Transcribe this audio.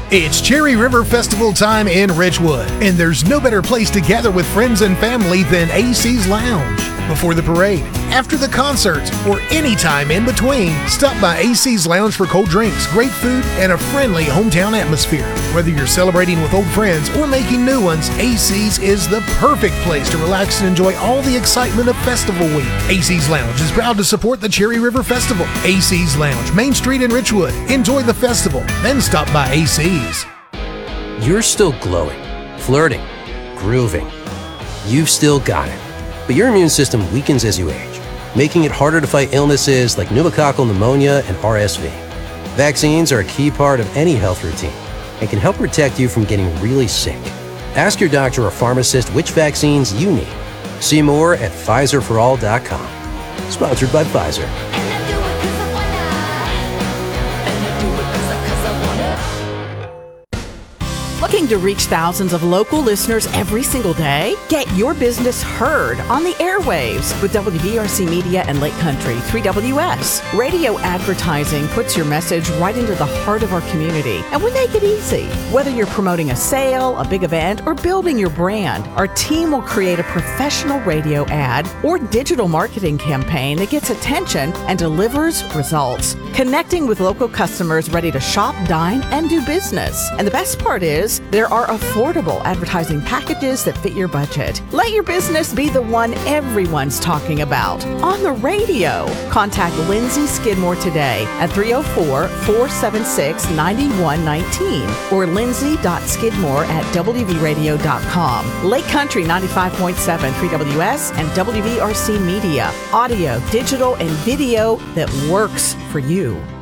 It's Cherry River Festival time in Richwood, and there's no better place to gather with friends and family than AC's Lounge. Before the parade, after the concerts, or any time in between, stop by AC's Lounge for cold drinks, great food, and a friendly hometown atmosphere. Whether you're celebrating with old friends or making new ones, AC's is the perfect place to relax and enjoy all the excitement of Festival Week. AC's Lounge is proud to support the Cherry River Festival. AC's Lounge, Main Street in Richwood. Enjoy the festival, then stop by AC's. You're still glowing, flirting, grooving. You've still got it. But your immune system weakens as you age, making it harder to fight illnesses like pneumococcal pneumonia and RSV. Vaccines are a key part of any health routine and can help protect you from getting really sick. Ask your doctor or pharmacist which vaccines you need. See more at PfizerForAll.com. Sponsored by Pfizer. Looking to reach thousands of local listeners every single day? Get your business heard on the airwaves with WVRC Media and Lake Country 3WS. Radio advertising puts your message right into the heart of our community, and we make it easy. Whether you're promoting a sale, a big event, or building your brand, our team will create a professional radio ad or digital marketing campaign that gets attention and delivers results, connecting with local customers ready to shop, dine, and do business. And the best part is, there are affordable advertising packages that fit your budget. Let your business be the one everyone's talking about on the radio. Contact Lindsay Skidmore today at 304-476-9119 or lindsay.skidmore@wvradio.com. Lake Country 95.7 3WS and WVRC Media. Audio, digital, and video that works for you.